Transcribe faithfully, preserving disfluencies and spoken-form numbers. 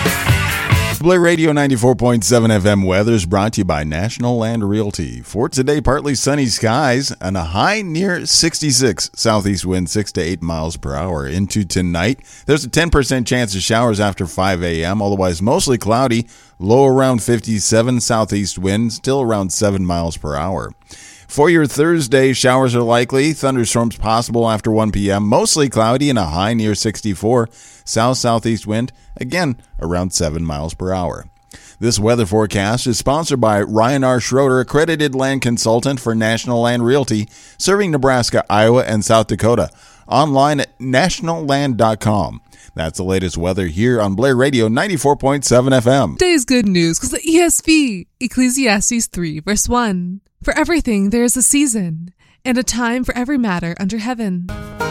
Blair Radio ninety-four point seven F M weather is brought to you by National Land Realty. For today, partly sunny skies and a high near sixty-six. Southeast wind six to eight miles per hour. Into tonight, there's a ten percent chance of showers after five a.m. Otherwise, mostly cloudy. Low around fifty-seven. Southeast wind still around seven miles per hour. For your Thursday, showers are likely. Thunderstorms possible after one p.m. Mostly cloudy and a high near sixty-four. South-southeast wind, again, around seven miles per hour. This weather forecast is sponsored by Ryan R. Schroeder, accredited land consultant for National Land Realty, serving Nebraska, Iowa, and South Dakota. Online at national land dot com. That's the latest weather here on Blair Radio ninety-four point seven F M. Today's good news because the E S V, Ecclesiastes three, verse one. For everything there is a season, and a time for every matter under heaven.